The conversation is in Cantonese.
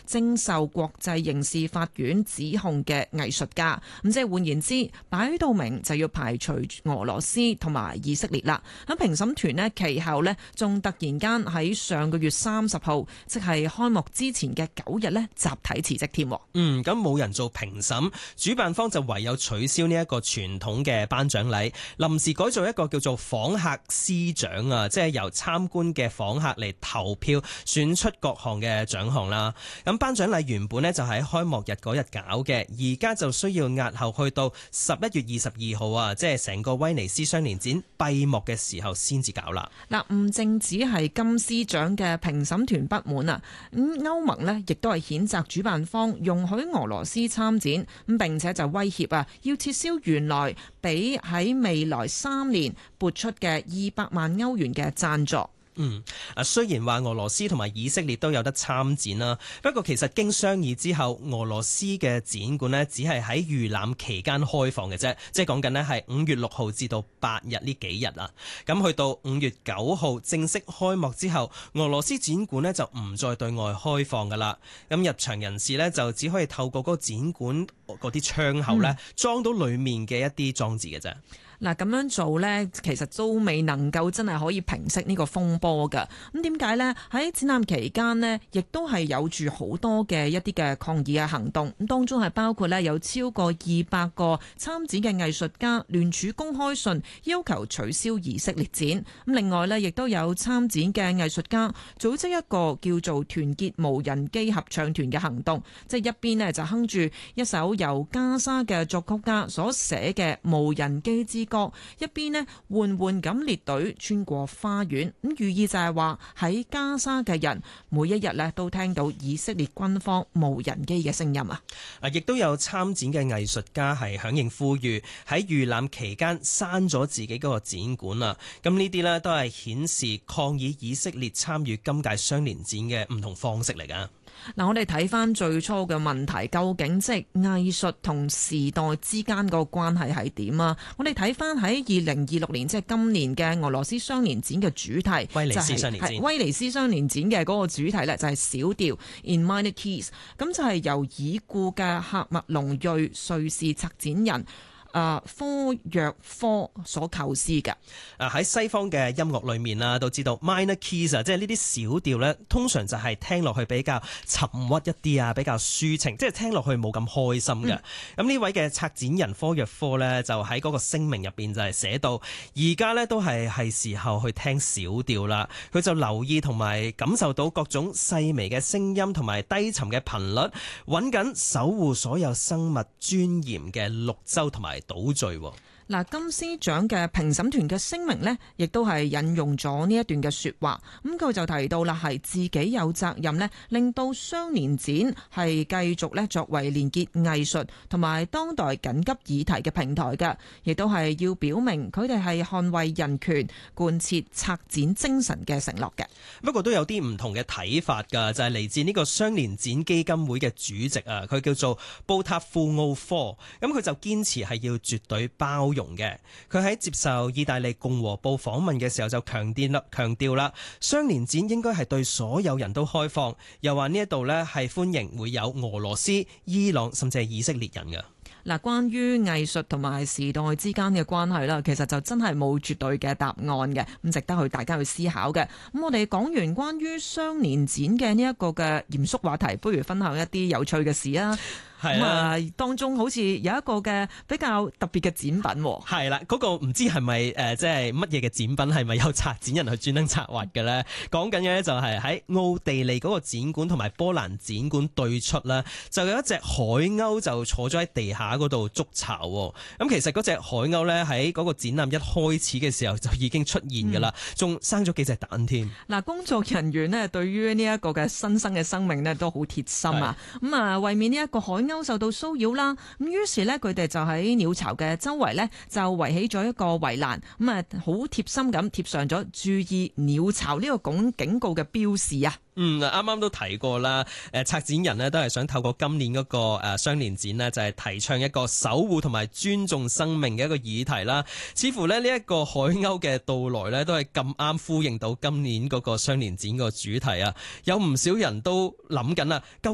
正受國際刑事法院指控嘅藝術家。咁即係換言之，擺到明就要排除俄羅斯同埋以色列啦。咁評審團呢，其後呢，仲突然間喺上個月30號，即係開幕之前嘅9日呢，集體辭職添。 咁冇人做評審，主辦方就唯有取消呢一個傳統嘅頒獎禮，臨時改做一個叫做訪客師獎啊，即係由參觀嘅訪客嚟投票選出各項嘅獎項啦。咁頒獎禮原本呢就喺開幕日嗰日搞嘅，而家就需要押後去到11月22號啊，即係成個威尼斯雙年展閉幕嘅時候先至搞啦。 嗱，唔淨止係金獅獎嘅評審團不滿啊，歐盟呢亦都係譴責主辦方容許俄羅斯參展，咁並且就威脅啊，要撤銷原來俾喺未來3年撥出嘅200萬歐元嘅贊助。 雖然話俄羅斯同埋以色列都有得參展啦，不過其實經商議之後，俄羅斯嘅展館呢只係喺預覽期間開放嘅啫，即係講緊呢係5月6號至到8日呢幾日啊。咁去到5月9號正式開幕之後，俄羅斯展館呢就唔再對外開放噶啦。咁入場人士呢就只可以透過嗰個展館嗰啲窗口呢裝到裡面嘅一啲裝置嘅啫。 嗱，咁樣做呢，其實都未能夠真係可以平息呢個風波㗎。咁點解呢？喺展覽期間呢，亦都係有住好多嘅一啲嘅抗議嘅行動。咁當中係包括呢，有超過200個參展嘅藝術家聯署公開信，要求取消以色列展。咁另外呢，亦都有參展嘅藝術家組織一個叫做團結無人機合唱團嘅行動，即係一邊呢，就哼住一首由加沙嘅作曲家所寫嘅無人機之歌，一邊呢緩緩咁列隊穿過花園，咁寓意就係話喺加沙嘅人每一日呢都聽到以色列軍方無人機嘅聲音啊！ 亦都有參展嘅藝術家係響應呼籲，喺預覽期間刪咗自己嗰個展館啊！咁呢啲呢都係顯示抗議以色列參與今屆雙年展嘅唔同方式嚟㗎。 嗱，我哋睇翻最初嘅問題，究竟即係藝術同時代之間個關係係點啊？我哋睇翻喺2026年，即係今年嘅俄羅斯雙年展嘅主題， 威尼斯雙年展， 威尼斯雙年展嘅嗰個主題呢，就係小調 In Minor Keys， 咁就係由已故嘅喀麥隆裔瑞士策展人科約科所構思嘅。 喺西方嘅音樂裏面啦，都知道 minor keys 即係呢啲小調咧，通常就係聽落去比較沉鬱一啲啊，比較抒情，即係聽落去冇咁開心嘅。咁呢位嘅策展人科約科咧，就喺嗰個聲明入邊就係寫到，而家咧都係時候去聽小調啦。佢就留意同埋感受到各種細微嘅聲音同埋低沉嘅頻率，揾緊守護所有生物尊嚴嘅綠洲同埋島嶼。 嗱，金獅獎嘅評審團嘅聲明呢，亦都係引用咗呢一段嘅說話。咁佢就提到啦，係自己有責任呢，令到雙年展係繼續呢作為連結藝術同埋當代緊急議題嘅平台嘅，亦都係要表明佢哋係捍衛人權、貫徹策展精神嘅承諾嘅。 不過都有啲唔同嘅睇法㗎，就係嚟自呢個雙年展基金會嘅主席啊，佢叫做布塔富奧科。咁佢就堅持係要絕對包容嘅。佢喺接受意大利共和報訪問嘅時候就強調啦，雙年展應該係對所有人都開放，又話呢一度呢係歡迎會有俄羅斯、伊朗甚至係以色列人嘅。 嗱，關於藝術同埋時代之間嘅關係啦，其實就真係冇絕對嘅答案嘅，咁值得大家去思考嘅。咁我哋講完關於雙年展嘅呢一個嘅嚴肅話題，不如分享一啲有趣嘅事啊！咁當中好似有一個嘅比較特別嘅展品， 係啦，嗰個唔知係咪即係乜嘢嘅展品，係咪有策展人去專登策劃嘅呢？講緊嘅呢就係喺奧地利嗰個展館同埋波蘭展館對出啦，就有一隻海鷗就坐咗喺地下嗰度築巢。咁其實嗰隻海鷗呢，喺嗰個展覽一開始嘅時候就已經出現噶啦，仲生咗幾隻蛋添。嗱， 工作人員呢對於呢一個嘅新生嘅生命呢都好貼心啊！咁啊，為免呢一個海鷗受到騷擾啦，咁於是呢，佢哋就喺鳥巢嘅周圍呢，就圍起咗一個圍欄，咁啊好貼心咁貼上咗注意鳥巢呢個警告嘅標示啊！ 啱啱都提過啦，策展人呢都係想透過今年嗰個雙年展呢，就係提倡一個守護同埋尊重生命嘅一個議題啦。似乎呢一個海鷗嘅到來呢，都係咁啱呼應到今年嗰個雙年展個主題啊！有唔少人都諗緊啊，究